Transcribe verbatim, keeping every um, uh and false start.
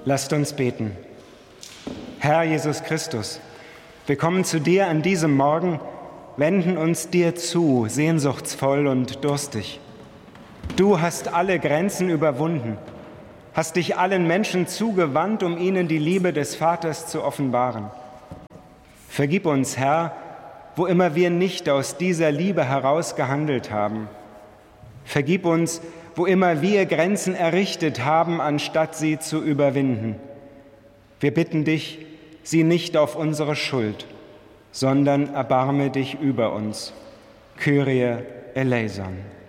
Lasst uns beten. Herr Jesus Christus, wir kommen zu dir an diesem Morgen, wenden uns dir zu, sehnsuchtsvoll und durstig. Du hast alle Grenzen überwunden, hast dich allen Menschen zugewandt, um ihnen die Liebe des Vaters zu offenbaren. Vergib uns, Herr, wo immer wir nicht aus dieser Liebe heraus gehandelt haben. Vergib uns, wo immer wir Grenzen errichtet haben, anstatt sie zu überwinden. Wir bitten dich, sieh nicht auf unsere Schuld, sondern erbarme dich über uns. Kyrie eleison.